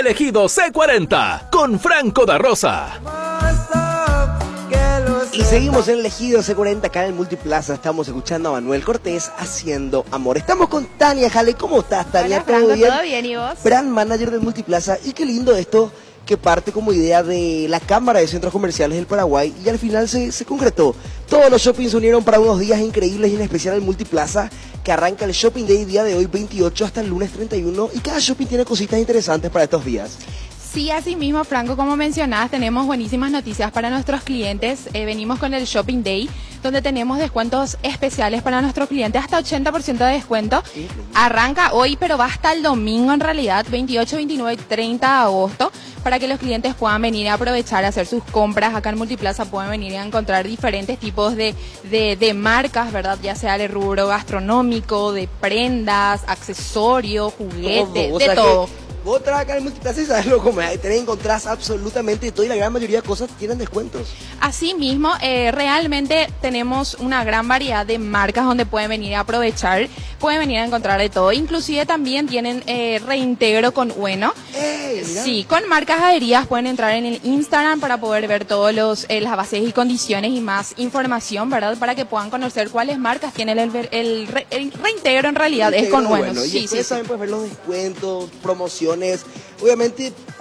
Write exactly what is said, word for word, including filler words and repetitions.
elegido C cuarenta con Franco da Rosa. Y seguimos en Elegido C cuarenta acá en el Multiplaza. Estamos escuchando a Manuel Cortés haciendo amor. Estamos con Tania Jale. ¿Cómo estás, Tania? Hola, Franco, ¿todo bien? ¿todo bien? ¿Y vos? Brand Manager del Multiplaza. Y qué lindo esto que parte como idea de la Cámara de Centros Comerciales del Paraguay y al final se, se concretó. Todos los shoppings se unieron para unos días increíbles y en especial el Multiplaza, que arranca el Shopping Day día de hoy veintiocho hasta el lunes treinta y uno, y cada shopping tiene cositas interesantes para estos días. Sí, así mismo, Franco, como mencionás, tenemos buenísimas noticias para nuestros clientes. Eh, venimos con el Shopping Day, donde tenemos descuentos especiales para nuestros clientes, hasta ochenta por ciento de descuento. Arranca hoy, pero va hasta el domingo en realidad, veintiocho, veintinueve y treinta de agosto, para que los clientes puedan venir a aprovechar a hacer sus compras. Acá en Multiplaza pueden venir a encontrar diferentes tipos de, de, de marcas, ¿verdad? Ya sea de rubro gastronómico, de prendas, accesorios, juguetes, todo, de todo. Que... Vos trabajas acá en el Multiplaza y sabes lo como es. Tenés que encontrar absolutamente todo y la gran mayoría de cosas tienen descuentos. Así mismo, eh, realmente tenemos una gran variedad de marcas donde pueden venir a aprovechar, pueden venir a encontrar de todo. Inclusive también tienen eh, reintegro con Ueno. Ey, sí, con marcas adheridas pueden entrar en el Instagram para poder ver todos los eh, las bases y condiciones y más información, ¿verdad? Para que puedan conocer cuáles marcas tienen el, el, el, re, el reintegro en realidad, reintegro es con Ueno. Bueno. Sí, y después sí, saben sí. pues ver los descuentos, promociones, obviamente.